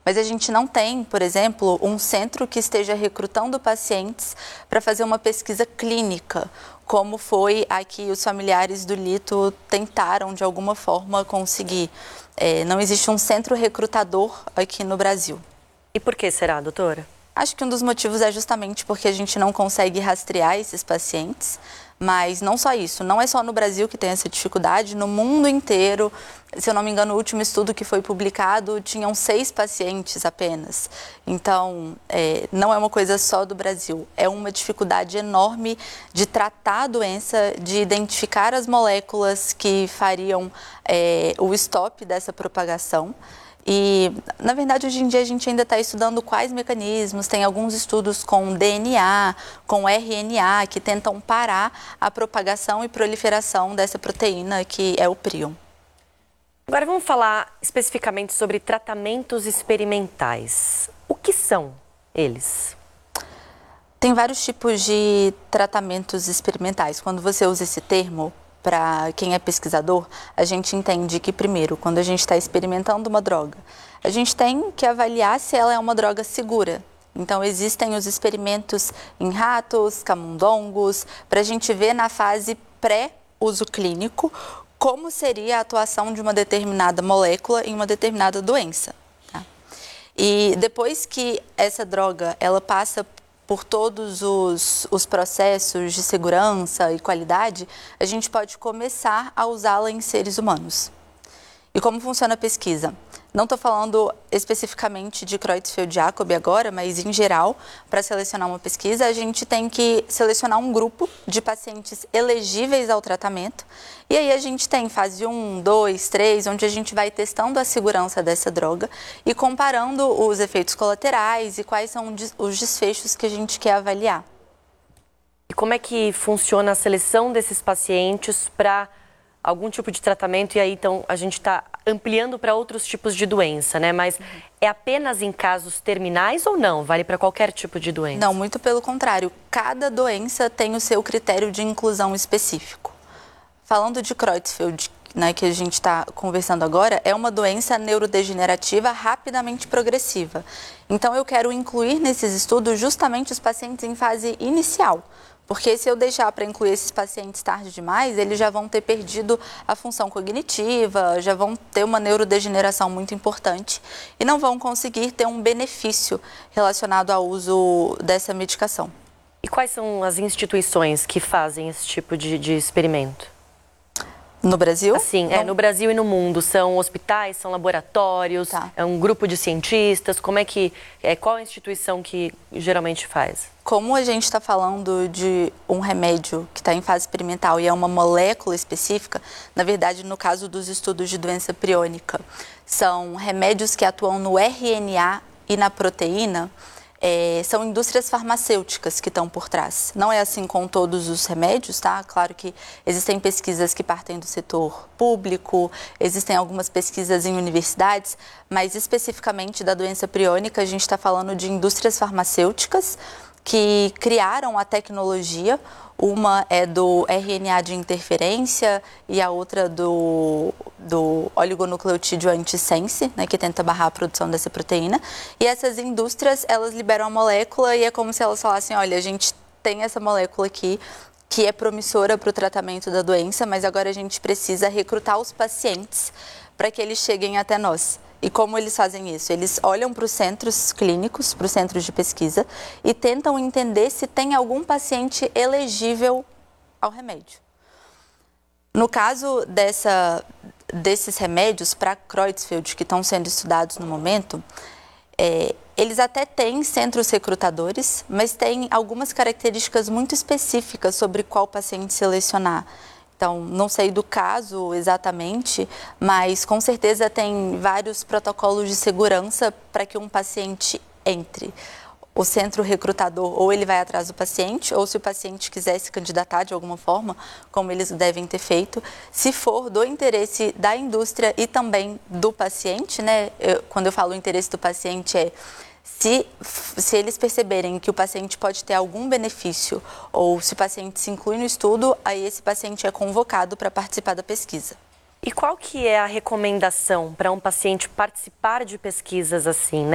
mas a gente não tem, por exemplo, um centro que esteja recrutando pacientes para fazer uma pesquisa clínica, como foi a que os familiares do Lito tentaram, de alguma forma, conseguir. Não existe um centro recrutador aqui no Brasil. E por que será, doutora? Acho que um dos motivos é justamente porque a gente não consegue rastrear esses pacientes, mas não só isso, não é só no Brasil que tem essa dificuldade, no mundo inteiro, se eu não me engano, o último estudo que foi publicado, tinham 6 pacientes apenas. Então, não é uma coisa só do Brasil, é uma dificuldade enorme de tratar a doença, de identificar as moléculas que fariam o stop dessa propagação. E, na verdade, hoje em dia a gente ainda está estudando quais mecanismos, tem alguns estudos com DNA, com RNA, que tentam parar a propagação e proliferação dessa proteína, que é o prion. Agora vamos falar especificamente sobre tratamentos experimentais. O que são eles? Tem vários tipos de tratamentos experimentais. Quando você usa esse termo, para quem é pesquisador, a gente entende que, primeiro, quando a gente está experimentando uma droga, a gente tem que avaliar se ela é uma droga segura. Então, existem os experimentos em ratos, camundongos, para a gente ver na fase pré-uso clínico como seria a atuação de uma determinada molécula em uma determinada doença. Tá? E depois que essa droga ela passa por todos os processos de segurança e qualidade, a gente pode começar a usá-la em seres humanos. E como funciona a pesquisa? Não estou falando especificamente de Creutzfeldt-Jakob agora, mas em geral, para selecionar uma pesquisa, a gente tem que selecionar um grupo de pacientes elegíveis ao tratamento. E aí a gente tem fase 1, 2, 3, onde a gente vai testando a segurança dessa droga e comparando os efeitos colaterais e quais são os desfechos que a gente quer avaliar. E como é que funciona a seleção desses pacientes para algum tipo de tratamento? E aí, então, a gente está ampliando para outros tipos de doença, né? Mas é apenas em casos terminais ou não? Vale para qualquer tipo de doença? Não, muito pelo contrário. Cada doença tem o seu critério de inclusão específico. Falando de Creutzfeldt, né, que a gente está conversando agora, é uma doença neurodegenerativa rapidamente progressiva. Então, eu quero incluir nesses estudos justamente os pacientes em fase inicial. Porque se eu deixar para incluir esses pacientes tarde demais, eles já vão ter perdido a função cognitiva, já vão ter uma neurodegeneração muito importante e não vão conseguir ter um benefício relacionado ao uso dessa medicação. E quais são as instituições que fazem esse tipo de experimento? No Brasil? Assim, no Brasil e no mundo. São hospitais, são laboratórios, Tá. É um grupo de cientistas? Como é que, qual a instituição que geralmente faz? Como a gente está falando de um remédio que está em fase experimental e é uma molécula específica, na verdade, no caso dos estudos de doença priônica, são remédios que atuam no RNA e na proteína, são indústrias farmacêuticas que estão por trás. Não é assim com todos os remédios, tá? Claro que existem pesquisas que partem do setor público, existem algumas pesquisas em universidades, mas especificamente da doença priônica, a gente está falando de indústrias farmacêuticas que criaram a tecnologia. Uma é do RNA de interferência e a outra do oligonucleotídeo antisense, né, que tenta barrar a produção dessa proteína. E essas indústrias, elas liberam a molécula e é como se elas falassem, olha, a gente tem essa molécula aqui que é promissora para o tratamento da doença, mas agora a gente precisa recrutar os pacientes para que eles cheguem até nós. E como eles fazem isso? Eles olham para os centros clínicos, para os centros de pesquisa e tentam entender se tem algum paciente elegível ao remédio. No caso desses remédios para Creutzfeldt que estão sendo estudados no momento, eles até têm centros recrutadores, mas têm algumas características muito específicas sobre qual paciente selecionar. Então, não sei do caso exatamente, mas com certeza tem vários protocolos de segurança para que um paciente entre. O centro recrutador, ou ele vai atrás do paciente, ou se o paciente quiser se candidatar de alguma forma, como eles devem ter feito, se for do interesse da indústria e também do paciente, né? Quando eu falo interesse do paciente se eles perceberem que o paciente pode ter algum benefício ou se o paciente se inclui no estudo, aí esse paciente é convocado para participar da pesquisa. E qual que é a recomendação para um paciente participar de pesquisas assim, né?